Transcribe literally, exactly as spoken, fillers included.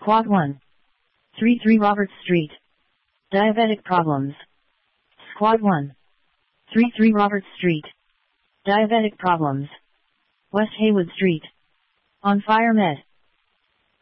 Squad one. thirty-three Roberts Street. Diabetic problems. Squad one. thirty-three Roberts Street. Diabetic problems. West Haywood Street. On Fire Med.